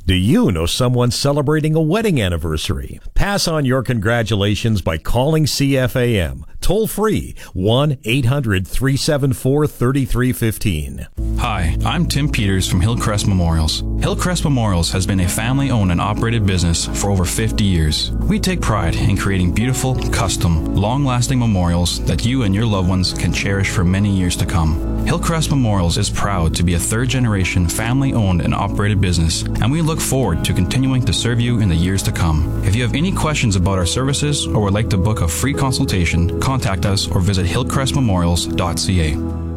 Do you know someone celebrating a wedding anniversary? Pass on your congratulations by calling CFAM. Toll free 1-800-374-3315. Hi, I'm Tim Peters from Hillcrest Memorials. Hillcrest Memorials has been a family-owned and operated business for over 50 years. We take pride in creating beautiful, custom, long-lasting memorials that you and your loved ones can cherish for many years to come. Hillcrest Memorials is proud to be a third-generation family-owned and operated business, and we look forward to continuing to serve you in the years to come. If you have any questions about our services or would like to book a free consultation, contact us or visit hillcrestmemorials.ca.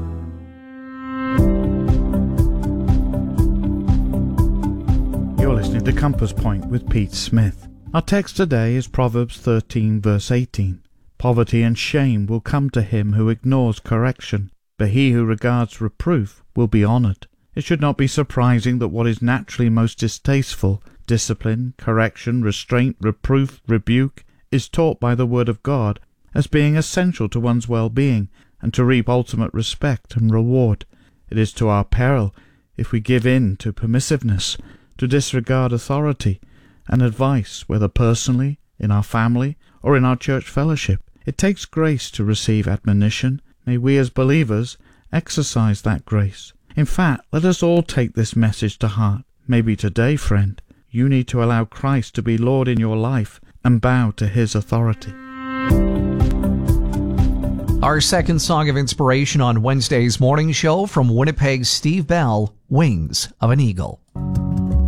You're listening to Compass Point with Pete Smith. Our text today is Proverbs 13 verse 18. Poverty and shame will come to him who ignores correction, but he who regards reproof will be honoured. It should not be surprising that what is naturally most distasteful, discipline, correction, restraint, reproof, rebuke, is taught by the Word of God as being essential to one's well-being and to reap ultimate respect and reward. It is to our peril if we give in to permissiveness, to disregard authority and advice, whether personally, in our family, or in our church fellowship. It takes grace to receive admonition. May we as believers exercise that grace. In fact, let us all take this message to heart. Maybe today, friend, you need to allow Christ to be Lord in your life and bow to His authority. Our second song of inspiration on Wednesday's morning show from Winnipeg's Steve Bell, Wings of an Eagle.